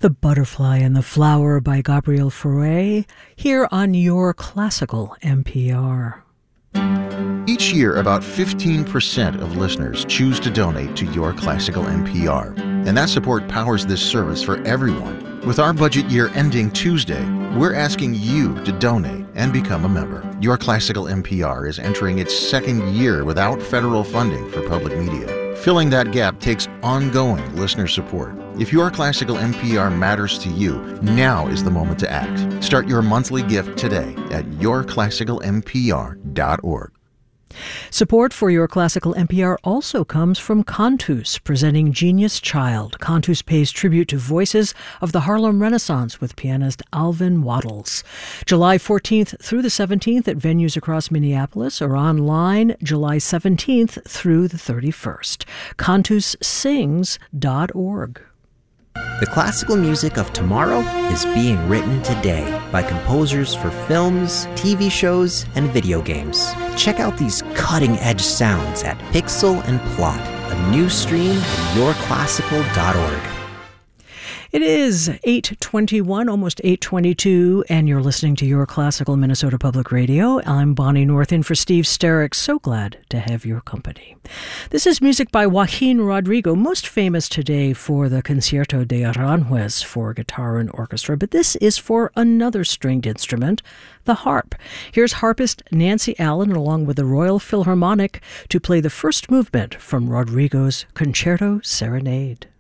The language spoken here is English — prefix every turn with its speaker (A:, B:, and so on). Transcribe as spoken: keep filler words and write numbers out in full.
A: The Butterfly and the Flower by Gabriel Fauré, here on Your Classical N P R.
B: Each year, about fifteen percent of listeners choose to donate to Your Classical N P R, and that support powers this service for everyone. With our budget year ending Tuesday, we're asking you to donate and become a member. Your Classical N P R is entering its second year without federal funding for public media. Filling that gap takes ongoing listener support. If Your Classical N P R matters to you, now is the moment to act. Start your monthly gift today at your classical n p r dot org.
A: Support for Your Classical N P R also comes from Cantus, presenting Genius Child. Cantus pays tribute to voices of the Harlem Renaissance with pianist Alvin Waddles. July fourteenth through the seventeenth at venues across Minneapolis, or online July seventeenth through the thirty-first. cantus sings dot org.
C: The classical music of tomorrow is being written today by composers for films, T V shows, and video games. Check out these cutting-edge sounds at Pixel and Plot, a new stream at your classical dot org.
A: It is eight twenty-one, almost eight twenty-two, and you're listening to Your Classical Minnesota Public Radio. I'm Bonnie North in for Steve Sterrick. So glad to have your company. This is music by Joaquin Rodrigo, most famous today for the Concierto de Aranjuez for guitar and orchestra, but this is for another stringed instrument, the harp. Here's harpist Nancy Allen along with the Royal Philharmonic to play the first movement from Rodrigo's Concerto Serenade.